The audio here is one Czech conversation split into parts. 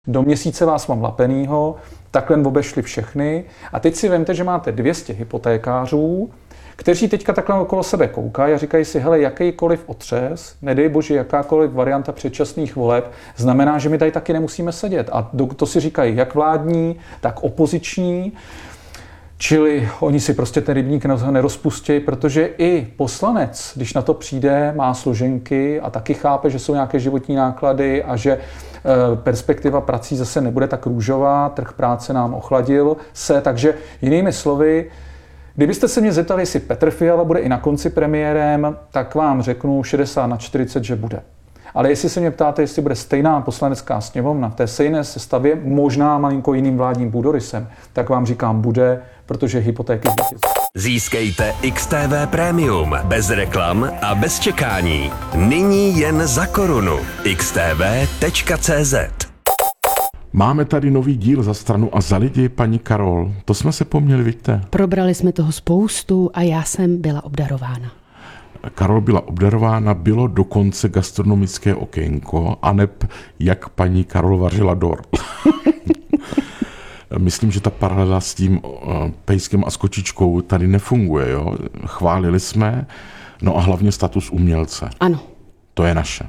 Do měsíce vás mám lapenýho, takhle obešli všechny a teď si vemte, že máte 200 hypotékářů, kteří teďka takhle okolo sebe koukají a říkají si, hele, jakýkoliv otřes, nedej bože, jakákoliv varianta předčasných voleb, znamená, že my tady taky nemusíme sedět. A to si říkají jak vládní, tak opoziční, čili oni si prostě ten rybník nerozpustí, protože i poslanec, když na to přijde, má složenky a taky chápe, že jsou nějaké životní náklady a že perspektiva prací zase nebude tak růžová, trh práce nám ochladil se, takže jinými slovy, kdybyste se mě zeptali, jestli Petr Fiala bude i na konci premiérem, tak vám řeknu 60/40, že bude. Ale jestli se mě ptáte, jestli bude stejná poslanecká sněmovna v té stejné sestavě, možná malinko jiným vládním půdorysem, tak vám říkám bude, protože hypotéky zbytí. Získejte XTV Premium bez reklam a bez čekání. Nyní jen za korunu. xtv.cz. Máme tady nový díl Za stranu a za lidi, paní Karol. To jsme se poměli, vidíte. Probrali jsme toho spoustu a já jsem byla obdarována. Karol byla obdarována, bylo dokonce gastronomické okénko, aneb jak paní Karol vařila dort. Myslím, že ta paralela s tím pejskem a s kočičkou tady nefunguje. Jo? Chválili jsme, no a hlavně status umělce. Ano. To je naše.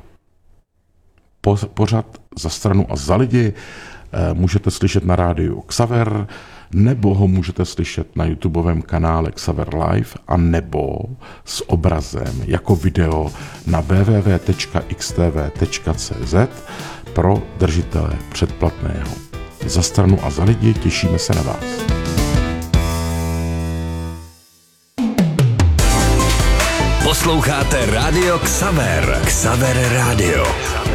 Pořad Za stranu a za lidi můžete slyšet na rádiu Xaver, nebo ho můžete slyšet na YouTubeovém kanále Xaver Live, a nebo s obrazem jako video na www.xtv.cz pro držitele předplatného. Za stranu a za lidi, těšíme se na vás. Posloucháte Rádio Xaver. Xaver Rádio.